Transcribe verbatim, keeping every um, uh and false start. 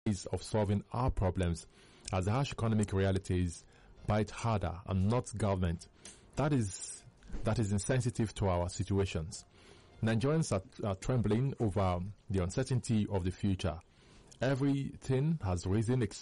ways of solving our problems, as the harsh economic realities bite harder and not government that is that is insensitive to our situations. Nigerians are, are trembling over the uncertainty of the future. Everything has risen